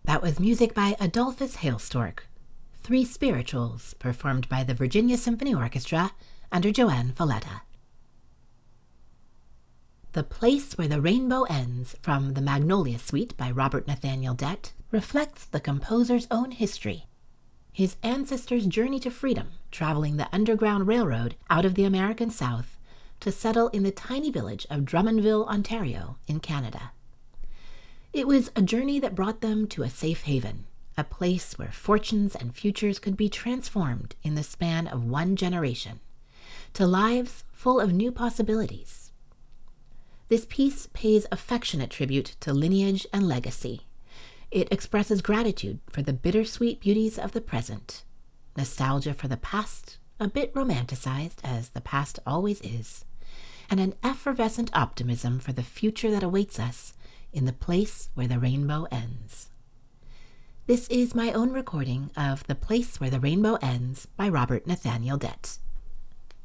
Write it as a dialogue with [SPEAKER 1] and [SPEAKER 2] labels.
[SPEAKER 1] That was music by Adolphus Hailstork, Three Spirituals, performed by the Virginia Symphony Orchestra under Joanne Falletta. The Place Where the Rainbow Ends, from the Magnolia Suite by Robert Nathaniel Dett, reflects the composer's own history. His ancestors' journey to freedom, traveling the Underground Railroad out of the American South to settle in the tiny village of Drummondville, Ontario, in Canada. It was a journey that brought them to a safe haven, a place where fortunes and futures could be transformed in the span of one generation, to lives full of new possibilities. This piece pays affectionate tribute to lineage and legacy. It expresses gratitude for the bittersweet beauties of the present, nostalgia for the past, a bit romanticized as the past always is, and an effervescent optimism for the future that awaits us in the place where the rainbow ends. This is my own recording of The Place Where the Rainbow Ends by Robert Nathaniel Dett.